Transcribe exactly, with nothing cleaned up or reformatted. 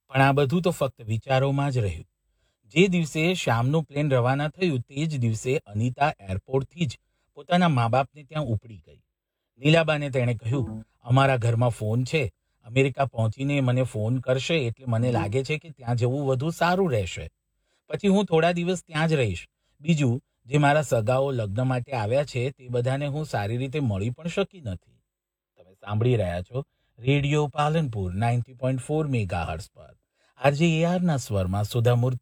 પણ આ બધું તો ફક્ત વિચારોમાં જ રહ્યું. જે દિવસે શ્યામનું પ્લેન રવાના થયું તે જ દિવસે અનિતા એરપોર્ટથી જ પોતાના મા બાપને ત્યાં ઉપડી ગઈ. લીલાબાને તેણે કહ્યું, અમારા ઘરમાં ફોન છે. અમેરિકા પહોંચીને મને ફોન કરશે એટલે મને લાગે છે કે ત્યાં જવું વધુ સારું રહેશે. પછી હું થોડા દિવસ ત્યાં જ રહીશ. બીજું, જે મારા સગાઓ લગ્ન માટે આવ્યા છે તે બધાને હું સારી રીતે મળી પણ શકી નથી. તમે સાંભળી રહ્યા છો radio Palanpur ninety point four mega hertz પર. આરજે એઆરના સ્વરમાં સુધા મૂર્તિ